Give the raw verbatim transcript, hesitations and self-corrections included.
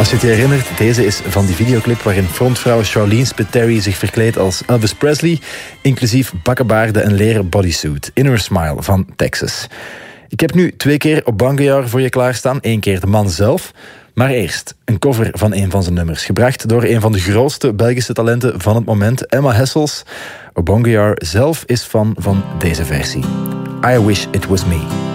Als je het je herinnert, deze is van die videoclip waarin frontvrouw Charlene Spiteri zich verkleedt als Elvis Presley, inclusief bakkenbaarden en leren bodysuit. Inner Smile van Texas. Ik heb nu twee keer op Banguillard voor je klaarstaan. Eén keer de man zelf. Maar eerst een cover van een van zijn nummers. Gebracht door een van de grootste Belgische talenten van het moment, Emma Hessels. Banguillard zelf is fan van deze versie. I Wish It Was Me.